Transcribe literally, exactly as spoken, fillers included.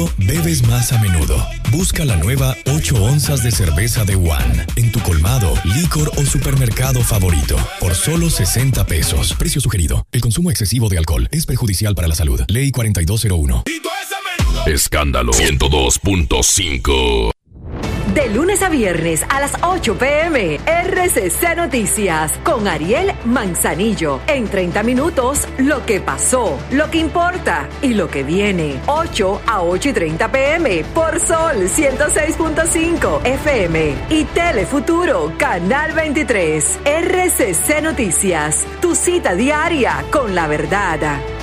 Bebes más a menudo. Busca la nueva ocho onzas de cerveza de One en tu colmado, licor o supermercado favorito por solo sesenta pesos. Precio sugerido. El consumo excesivo de alcohol es perjudicial para la salud. Ley cuarenta y dos cero uno. Escándalo ciento dos punto cinco. De lunes a viernes a las ocho pm, R C C Noticias con Ariel Manzanillo. En treinta minutos, lo que pasó, lo que importa y lo que viene. ocho a ocho y treinta pm por Sol ciento seis punto cinco F M y Telefuturo Canal veintitrés. R C C Noticias, tu cita diaria con la verdad.